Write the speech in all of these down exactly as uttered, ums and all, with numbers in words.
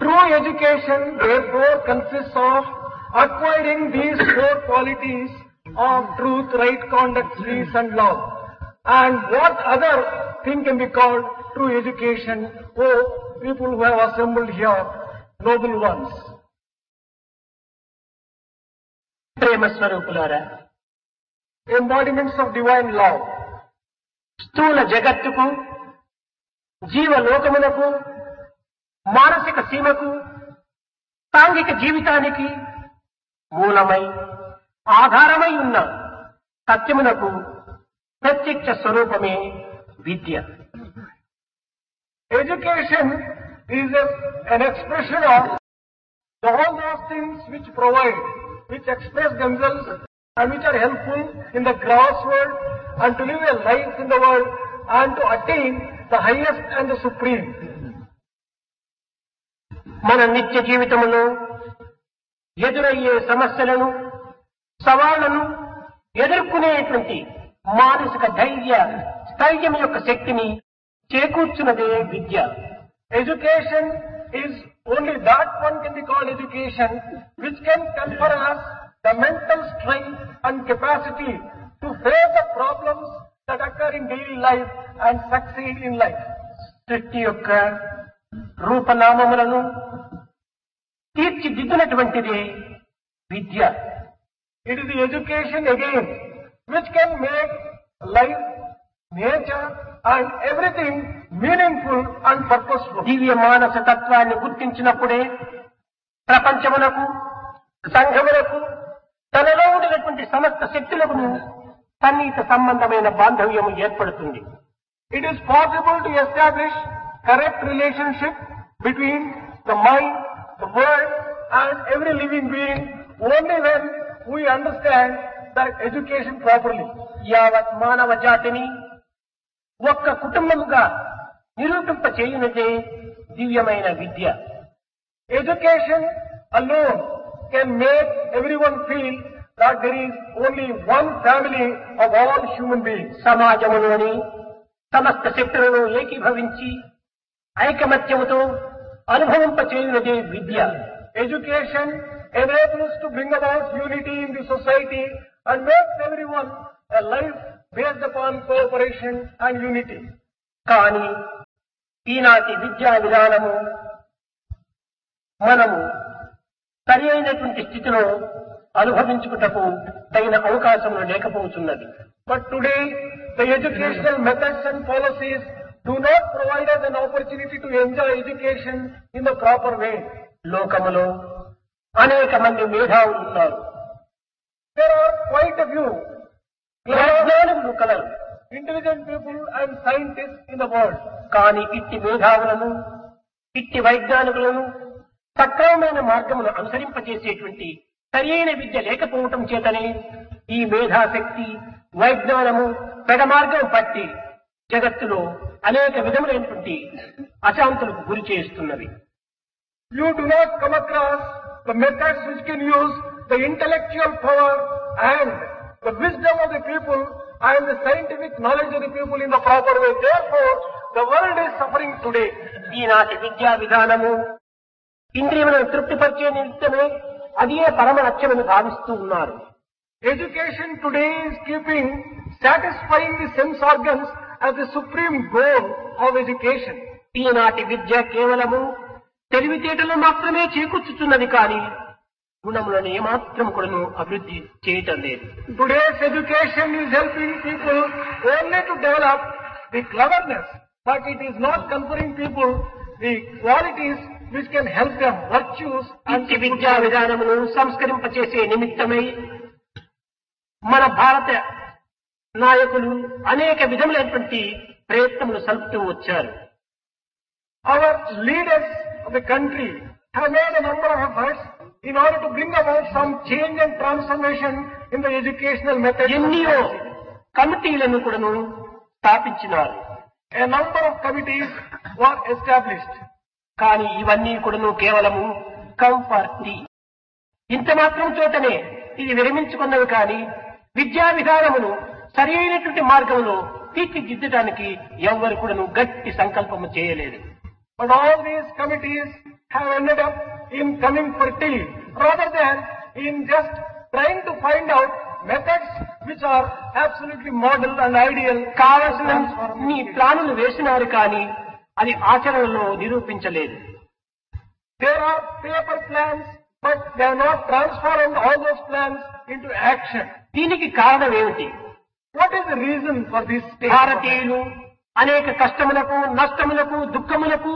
True education, therefore, consists of acquiring these four qualities of truth, right conduct, peace and love. And what other thing can be called true education? Oh, people who have assembled here, noble ones. ప్రేమ స్వరూపులారా, Embodiments of divine love. స్థూల జగత్తుకు, జీవలోకములకు, మానసిక సీమకు, సాంఘిక జీవితానికి మూలమై ఆధారమై ఉన్న సత్యమునకు ప్రత్యక్ష స్వరూపమే విద్య. Education is a, an expression of all those things which provide, which express themselves and which are helpful in the gross world and to live a life in the world and to attain the highest and the supreme. మన నిత్య జీవితంలో ఎదురయ్యే సమస్యలను, సవాళ్లను ఎదుర్కొనేటువంటి మానసిక ధైర్య స్థైర్యం యొక్క శక్తిని చేకూర్చున్నదే విద్య. Education is only that one can be called education which can confer us the mental strength and capacity to face the problems that occur in daily life and succeed in life. సృష్టి యొక్క రూపనామములను తీర్చిదిద్దినటువంటిదే విద్య. It is the education again which can make life, nature and everything meaningful and purposeful. దివ్య మానస తత్వాన్ని గుర్తించినప్పుడే ప్రపంచమునకు, సంఘములకు, తనలో ఉండినటువంటి సమస్త శక్తులకు సన్నిహిత సంబంధమైన బాంధవ్యము ఏర్పడుతుంది. It is possible to establish correct relationship between the mind, the world and every living being only when we understand that education properly. యావత్ మానవ జాతిని ఒక్క కుటుంబముగా నిరూపింప చేయునదే దివ్యమైన విద్య. Education alone can make everyone feel that there is only one family of all human beings. సమాజములోని సమస్త శక్తులను ఏకీభవించి ఐకమత్యముతో అనుభవింప చేయునదే విద్య. Education enables to bring about unity in the society and makes everyone a life based upon cooperation and unity. కానీ ఈనాటి విద్యా విధానము మనము సరి అయినటువంటి స్థితిలో అనుభవించుటకు తగిన అవకాశములు లేకపోతున్నది. But today the educational methods and policies do not provide us an opportunity to enjoy education in the proper way. లోకములో అనేక మంది మేధావులు ఉన్నారు. There are quite a few విజ్ఞానులు colour, intelligent people and scientists in the world. కానీ ఇట్టి మేధావులను, ఇట్టి వైజ్ఞానికులను సక్రమమైన మార్గమును అనుసరింపజేసేటువంటి సరియైన విద్య లేకపోవటం చేతనే ఈ మేధాశక్తి, వైజ్ఞానము పెడమార్గం పట్టి జగత్తులో అనేక విధములైనటువంటి అశాంతులకు గురి చేస్తున్నవి. You do not come across the methods which can use the intellectual power and the wisdom of the people and the scientific knowledge of the people in the proper way. Therefore, the world is suffering today. ఈనాటి విద్యా విధానము ఇంద్రియములను తృప్తిపరిచే నిమిత్తమే అదే పరమ లక్ష్యమని భావిస్తూ ఉన్నారు. Education today is keeping satisfying the sense organs as the supreme goal of education. ఈనాటి విద్య కేవలము తెలివితేటలు మాత్రమే చేకూర్చుతున్నది కానీ గుణములను ఏమాత్రం కూడాను అభివృద్ధి చేయటం లేదు. Today's education is helping people only to develop the cleverness, but it is not conferring people the qualities which can help them, virtues and విద్యా విధానమును సంస్కరింపచేసే నిమిత్తమై మన భారత నాయకులు అనేక విధములైనటువంటి ప్రయత్నములు సల్పుతూ వచ్చారు. Our leaders of the country have made a number of efforts in order to bring about some change and transformation in the educational methods. ఎన్నో కమిటీలను కూడాను స్థాపించినారు. A number of committees were established. కానీ ఇవన్నీ కూడాను కేవలము కంఫర్టీ, ఇంత మాత్రం చోటనే ఇది విరమించుకున్నవి కానీ విద్యా విధానమును సరి అయినటువంటి మార్గంలో తీర్చిదిద్దడానికి ఎవ్వరు కూడాను గట్టి సంకల్పము చేయలేదు. But all these committees have ended up in coming for tea rather than in just trying to find out methods which are absolutely model and ideal. కావలసిన నీ ప్లానులు వేసినారు కానీ అది ఆచరణలో నిరూపించలేదు. There are paper plans, but they are not transformed all those plans into action. దీనికి కారణం ఏమిటి? What is the reason for this state? భారతీయులు అనేక కష్టములకు, నష్టములకు, దుఃఖములకు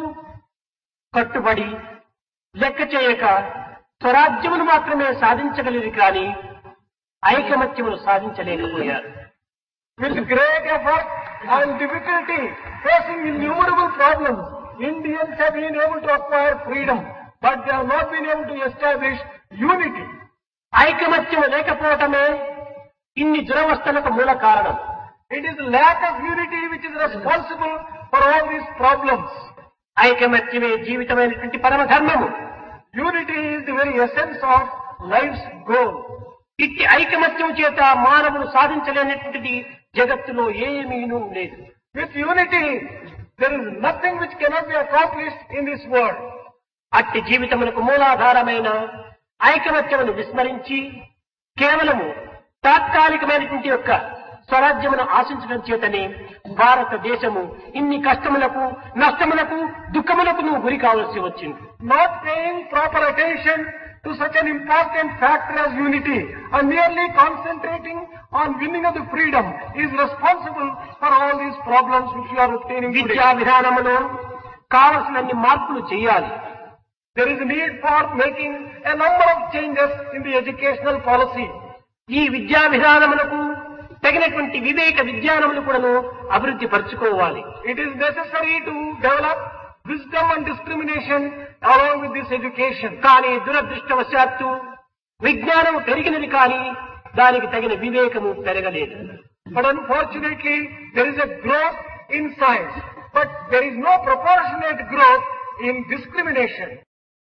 కట్టుబడి లెక్క చేయక స్వరాజ్యమును మాత్రమే సాధించగలిగి కానీ ఐకమత్యమును సాధించలేకపోయారు. With great effort and difficulty, facing innumerable problems, Indians have been able to acquire freedom, but they have not been able to establish unity. ఐకమత్యము లేకపోవటమే ఇన్ని దురవస్థలకు మూల కారణం. It is lack of unity which is responsible for all these problems. ఐకమత్యమే జీవితమైనటువంటి పరమ ధర్మము. Unity is the very essence of life's goal. ఇట్టి ఐకమత్యం చేత మానవుడు సాధించలేనటువంటిది జగత్తులో ఏమీనూ లేదు. With unity, there is nothing which cannot be accomplished in this world. అట్టి జీవితమునకు మూలాధారమైన ఐకమత్యమును విస్మరించి కేవలము తాత్కాలికమైనటువంటి యొక్క స్వరాజ్యమును ఆశించడం చేతనే భారతదేశము ఇన్ని కష్టములకు, నష్టములకు, దుఃఖములకు నువ్వు గురి కావలసి వచ్చింది. Not paying proper attention to such an important factor as unity and merely concentrating on winning of the freedom is responsible for all these problems which you are obtaining today. విద్యా విధానములో కావలసినన్ని మార్పులు చేయాలి. There is a need for making a number of changes in the educational policy. ఈ విద్యా విధానములకు తగినటువంటి వివేక విజ్ఞానములు కూడాను అభివృద్ధి పరచుకోవాలి. It is necessary to develop wisdom and discrimination along with this education. కానీ దురదృష్టవశాత్తు విజ్ఞానం పెరిగినది కానీ దానికి తగిన వివేకము పెరగలేదు. But unfortunately, there is a growth in science, but there is no proportionate growth in discrimination.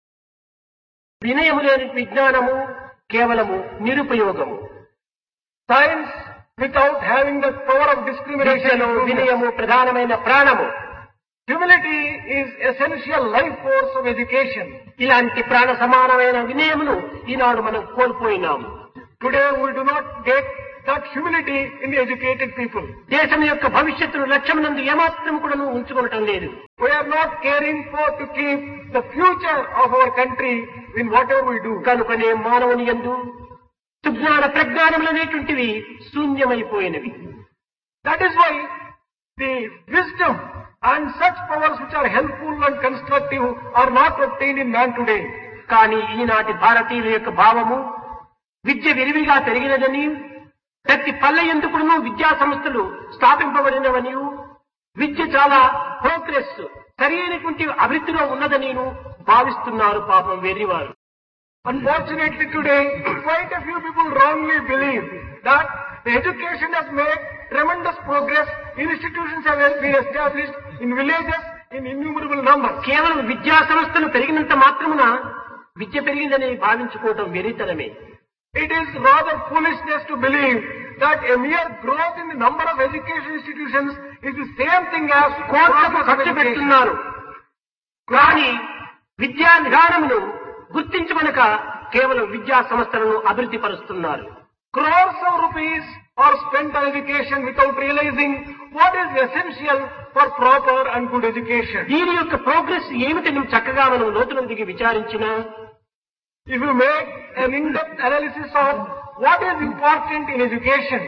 వినయము లేని విజ్ఞానము కేవలము నిరుపయోగము. Science without having the power of discrimination. వినయము ప్రధానమైన ప్రాణము. Humility is essential life force of education. ఇలాంటి ప్రాణ సమానమైన వినయమును ఈనాడు మనం కోల్పోయినాము. Today we do not get that humility in the educated people. దేశం యొక్క భవిష్యత్తును లక్ష్యమునందు ఏమాత్రం కూడా ఉంచుకోవటం లేదు. We are not caring for to keep the future of our country in whatever we do. కనుకనే మానవుని యందు సుజ్ఞాన ప్రజ్ఞానములు అనేటువంటివి శూన్యమైపోయినవి. That is why the wisdom and such powers which are helpful and constructive are not obtained in man today. కానీ ఈనాటి భారతీయుల యొక్క భావము విద్య విరివిగా పెరిగినదని, ప్రతి పల్లె ఎందుకును విద్యా సంస్థలు స్థాపింపబడినవని, విద్య చాలా ప్రోగ్రెస్ సరైనటువంటి అభివృద్ధిలో ఉన్నదని భావిస్తున్నారు పాపం వెర్రివారు. Unfortunately today, quite a few people wrongly believe that the education has made tremendous progress, institutions have been established in villages in innumerable numbers. కేవలం విద్యా సంస్థలు పెరిగినంత మాత్రమున విద్య పెరిగిందని భావించుకోవటం వెరితనమే. It is rather foolishness to believe that a mere growth in the number of education institutions is the same thing as కోట్లకు ఖర్చు పెడుతున్నారు. కానీ విద్యా విధానమును గుర్తించుకొనక కేవలం విద్యా సంస్థలను అభివృద్ధి పరుస్తున్నారు. Crores of rupees are spent on education without realizing what is essential for proper and good education. దీని యొక్క ప్రోగ్రెస్ ఏమిటని చక్కగా మనం లోతున దిగి విచారించినా, if you make an in-depth analysis of what is important in education,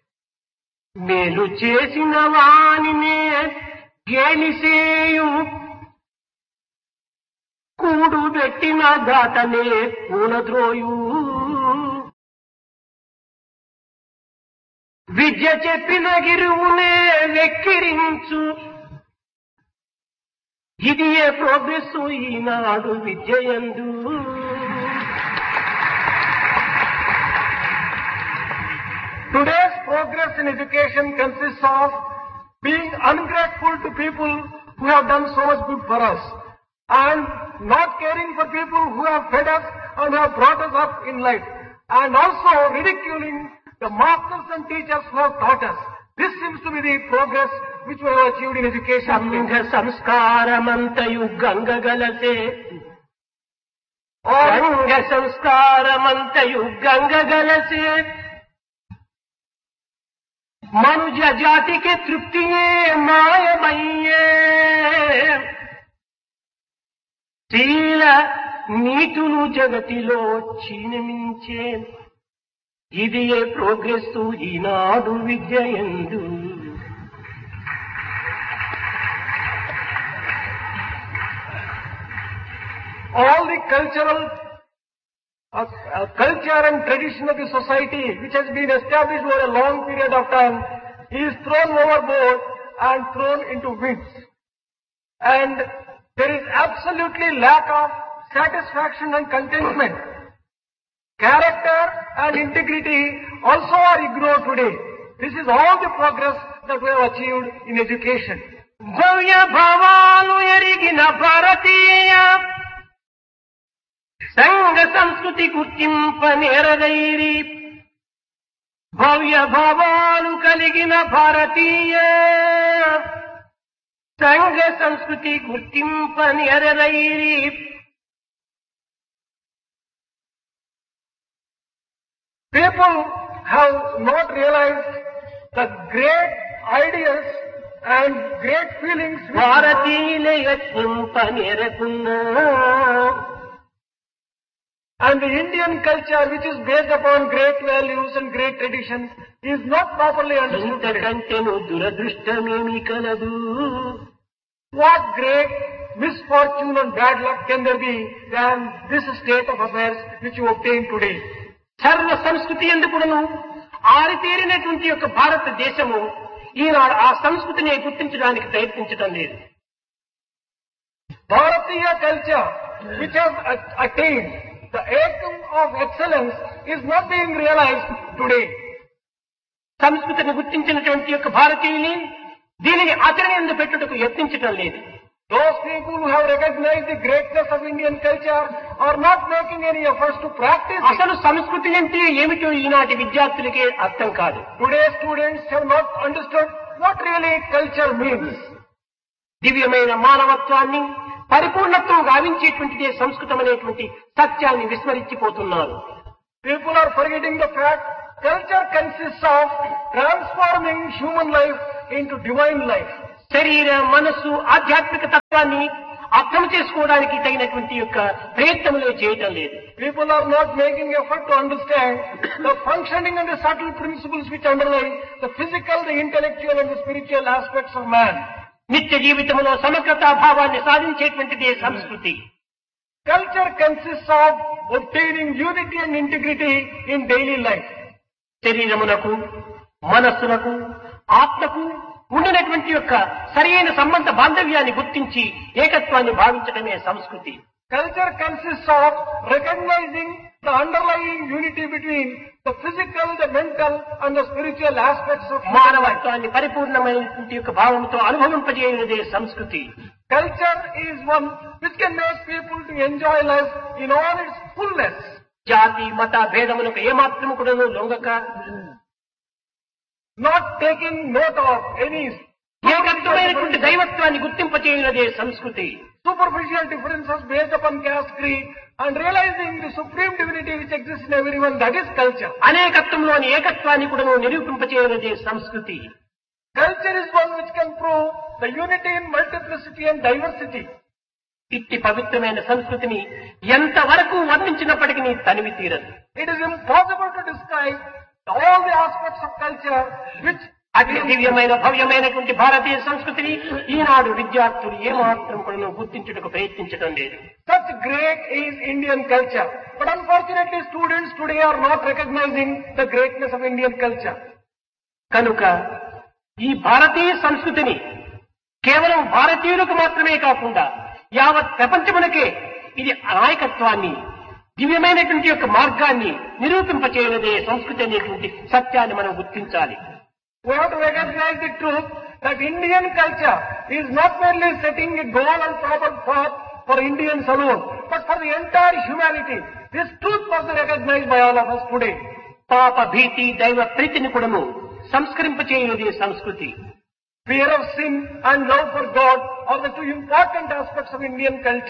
మేలు చేసిన వానినే గేలిసేయు, కూడు పెట్టిన దాటనే కూనద్రోయు, విద్య చెప్పిన గిరువునే వెక్కిరించు, ఇది ఏ progress Eenadu విద్యయందు. Today's progress in education consists of being ungrateful to people who have done so much good for us and not caring for people who have fed us and have brought us up in life, and also ridiculing the masters and teachers who have taught us. This seems to be the progress which we have achieved in education. సంఘ సంస్కారమంతయు గంగగలసే All, సంఘ సంస్కారమంతయు గంగగలసే మనుజ జాతికి తృప్తియే మాయమయ్యే శీల నీతులు జగతిలో క్షీణమించే ఇది ఏ progress ఈనాడు విద్య యందు. all the cultural uh, uh, culture and tradition of the society which has been established over a long period of time is thrown overboard and thrown into winds. And there is absolutely lack of satisfaction and contentment. Character and integrity also are ignored today. This is all the progress that we have achieved in education. భవ్య భావాలు ఎరిగిన భారతీయ సంఘ సంస్కృతి గుర్తింప నేరదైరి భవ్య భావాలు కలిగిన భారతీయ సంఘ సంస్కృతి గుర్తింప నేరదైరి People have not realized the great ideas and great feelings which భారతీయుల యత్నింప నేరకున్నా and the Indian culture which is based upon great values and great traditions is not properly understood today. ఇంతకంటేను దురదృష్టమేమి కలదు. What great misfortune and bad luck can there be than this state of affairs which you obtain today? సర్వ సంస్కృతి ఎందుకును ఆరితేరినటువంటి యొక్క భారతదేశము ఈనాడు ఆ సంస్కృతిని గుర్తించడానికి ప్రయత్నించడం లేదు. Bharatiya culture which has attained the atom of excellence is not being realized today. సంస్కృతిని గుర్తించినటువంటి యొక్క భారతీయుని దీనిని ఆచరణ ఎందు పెట్టుటకు యత్నించడం లేదు. Those people who have recognized the greatness of Indian culture are not making any efforts to practice it. అసలు సంస్కృతి అంటే ఏమిటో ఈనాటి విద్యార్థులకే అర్థం కాదు. Today's students have not understood what really culture means. దివ్యమైన మానవత్వాన్ని పరిపూర్ణత్వం గావించేటువంటిదే సంస్కృతం అనేటువంటి సత్యాన్ని విస్మరించిపోతున్నారు. People are forgetting the fact culture consists of transforming human life into divine life. శరీర మనస్సు ఆధ్యాత్మిక తత్వాన్ని అర్థం చేసుకోవడానికి తగినటువంటి యొక్క ప్రయత్నములే చేయటం లేదు. People are not making effort to understand the functioning and the subtle principles which underlie the physical, the intellectual and the spiritual aspects of man. నిత్య జీవితంలో సమగ్రతా భావాన్ని సాధించేటువంటిదే సంస్కృతి. Culture consists of obtaining unity and integrity in daily life. శరీరమునకు మనస్సునకు ఆత్మకు ఉండినటువంటి యొక్క సరైన సంబంధ బాంధవ్యాన్ని గుర్తించి ఏకత్వాన్ని భావించడమే సంస్కృతి. Culture consists of recognizing the underlying unity between the physical, the mental and the spiritual aspects of human life. మానవత్వాన్ని పరిపూర్ణమైనటువంటి యొక్క భావంతో అనుభవింపజేయనిదే సంస్కృతి. Culture is one which can make people to enjoy life in all its fullness. జాతి మత భేదములకు ఏమాత్రము కూడా లొంగక Not taking note of any ఏకత్వమైనటువంటి దైవత్వాన్ని గుర్తింపచేయనిదే సంస్కృతి. superficial differences based upon caste, creed and realizing the supreme divinity which exists in everyone, that is culture. అనేకత్వంలోని ఏకత్వాన్ని కూడా నిరూపింపచేయనిదే సంస్కృతి. Culture is one which can prove the unity in multiplicity and diversity. ఇట్టి పవిత్రమైన సంస్కృతిని ఎంతవరకు వర్ణించినప్పటికీ తనివి తీరదు. It is impossible to describe all the aspects of culture which అతి దివ్యమైన భవ్యమైనటువంటి భారతీయ సంస్కృతిని ఈనాడు విద్యార్థులు ఏమాత్రం కూడా గుర్తించుటకు ప్రయత్నించడం లేదు. such great is Indian culture. But unfortunately students today are not recognizing the greatness of Indian culture. కనుక ఈ భారతీయ సంస్కృతిని కేవలం భారతీయులకు మాత్రమే కాకుండా యావత్ ప్రపంచమునకే ఇది నాయకత్వాన్ని దివ్యమైనటువంటి యొక్క మార్గాన్ని నిరూపింపచేయనిదే సంస్కృతి అనేటువంటి సత్యాన్ని మనం గుర్తించాలి. We have to recognize the truth that Indian culture is not merely setting a goal and proper path for Indians alone, but for the entire humanity. This truth must be recognized by all of us today. పాప భీతి దైవ ప్రీతిని కూడాను సంస్కరింపచేయనిదే సంస్కృతి. Fear of sin and love for God are the two important aspects of Indian culture.